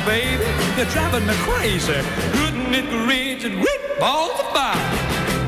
baby, they're driving me crazy. Couldn't it rage and great balls of fire?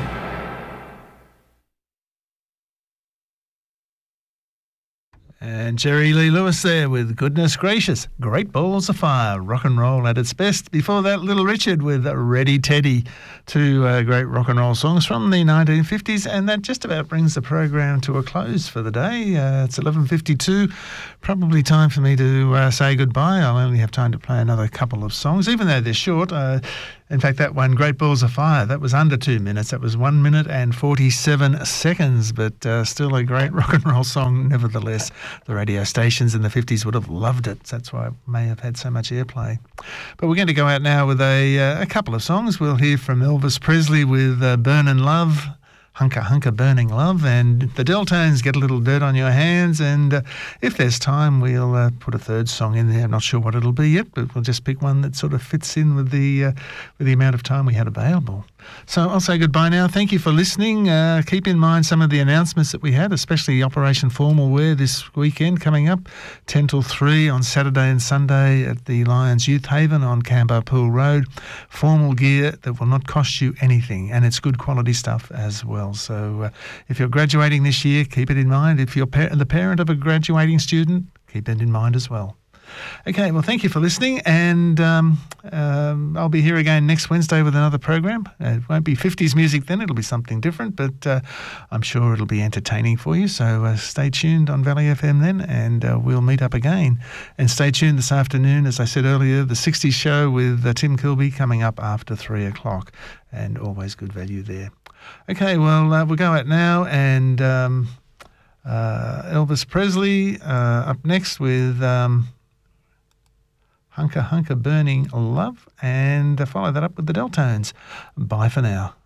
And Jerry Lee Lewis there with Goodness Gracious, Great Balls of Fire, rock and roll at its best. Before that, Little Richard with Ready Teddy, two great rock and roll songs from the 1950s, and that just about brings the program to a close for the day. It's 11:52, probably time for me to say goodbye. I'll only have time to play another couple of songs, even though they're short. In fact, that one, Great Balls of Fire, that was under 2 minutes. That was 1 minute and 47 seconds, but still a great rock and roll song nevertheless. The radio stations in the 50s would have loved it. That's why it may have had so much airplay. But we're going to go out now with a couple of songs. We'll hear from Elvis Presley with Burnin' Love, Hunker Hunker Burning Love, and the Deltones, Get a Little Dirt on Your Hands, and if there's time we'll put a third song in there. I'm not sure what it'll be yet, but we'll just pick one that sort of fits in with the amount of time we had available. So I'll say goodbye now. Thank you for listening. Keep in mind some of the announcements that we had, especially Operation Formal Wear this weekend coming up, 10 till 3 on Saturday and Sunday at the Lions Youth Haven on Cambar Pool Road. Formal gear that will not cost you anything, and it's good quality stuff as well. So if you're graduating this year, keep it in mind. If you're the parent of a graduating student, keep it in mind as well. Okay, well, thank you for listening, and I'll be here again next Wednesday with another program. It won't be 50s music then, it'll be something different, but I'm sure it'll be entertaining for you, so stay tuned on Valley FM then, and we'll meet up again. And stay tuned this afternoon, as I said earlier, the 60s show with Tim Kilby coming up after 3 o'clock, and always good value there. Okay, well, we'll go out now, and Elvis Presley up next with Hunker Hunker Burning Love, and follow that up with the Deltones. Bye for now.